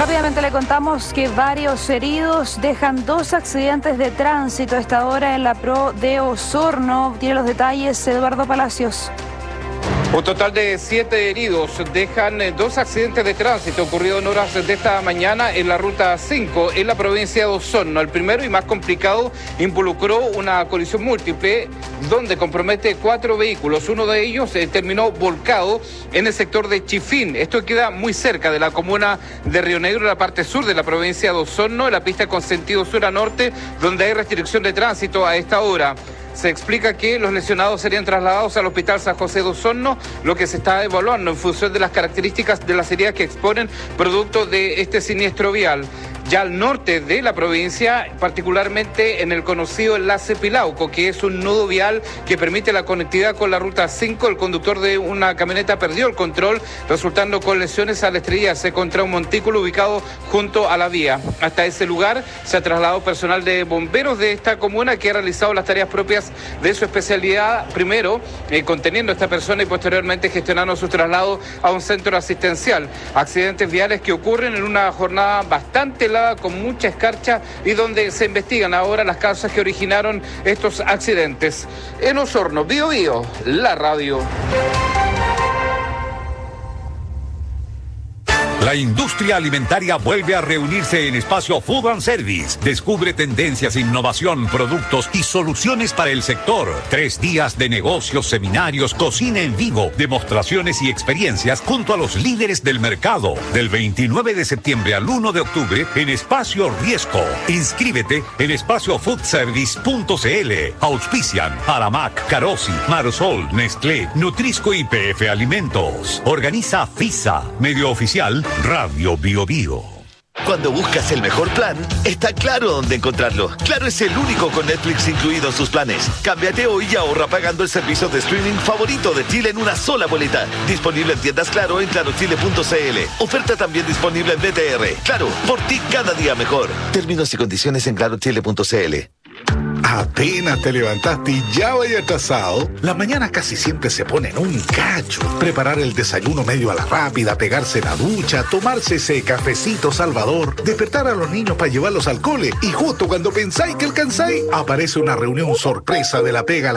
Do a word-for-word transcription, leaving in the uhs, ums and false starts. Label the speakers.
Speaker 1: Rápidamente le contamos que varios heridos dejan dos accidentes de tránsito a esta hora en la Pro de Osorno. Tiene los detalles Eduardo Palacios.
Speaker 2: Un total de siete heridos dejan dos accidentes de tránsito ocurridos en horas de esta mañana en la ruta cinco en la provincia de Osorno. El primero y más complicado involucró una colisión múltiple donde compromete cuatro vehículos. Uno de ellos eh, terminó volcado en el sector de Chifín. Esto queda muy cerca de la comuna de Río Negro, en la parte sur de la provincia de Osorno, en la pista con sentido sur a norte, donde hay restricción de tránsito a esta hora. Se explica que los lesionados serían trasladados al Hospital San José de Osorno, lo que se está evaluando en función de las características de las heridas que exponen producto de este siniestro vial. Ya al norte de la provincia, particularmente en el conocido enlace Pilauco, que es un nudo vial que permite la conectividad con la ruta cinco, el conductor de una camioneta perdió el control, resultando con lesiones al estrellarse contra un montículo ubicado junto a la vía. Hasta ese lugar se ha trasladado personal de bomberos de esta comuna que ha realizado las tareas propias de su especialidad, primero eh, conteniendo a esta persona y posteriormente gestionando su traslado a un centro asistencial. Accidentes viales que ocurren en una jornada bastante larga, con mucha escarcha y donde se investigan ahora las causas que originaron estos accidentes. En Osorno, Bío Bío, la radio.
Speaker 3: La industria alimentaria vuelve a reunirse en Espacio Food and Service. Descubre tendencias, innovación, productos y soluciones para el sector. Tres días de negocios, seminarios, cocina en vivo, demostraciones y experiencias junto a los líderes del mercado. Del veintinueve de septiembre al uno de octubre en Espacio Riesco. Inscríbete en espacio food service punto c l. Auspician Aramac, Carosi, Marsol, Nestlé, Nutrisco y P F Alimentos. Organiza FISA, medio oficial Radio Bío Bío.
Speaker 4: Cuando buscas el mejor plan, está claro dónde encontrarlo. Claro es el único con Netflix incluido en sus planes. Cámbiate hoy y ahorra pagando el servicio de streaming favorito de Chile en una sola boleta. Disponible en tiendas Claro en claro chile punto c l. Oferta también disponible en B T R. Claro, por ti cada día mejor. Términos y condiciones en claro chile punto c l.
Speaker 5: Apenas te levantaste y ya vaya atrasado. Las mañanas casi siempre se ponen un cacho. Preparar el desayuno medio a la rápida, pegarse la ducha, tomarse ese cafecito salvador, despertar a los niños para llevarlos al cole y justo cuando pensáis que alcanzáis, aparece una reunión sorpresa de la pega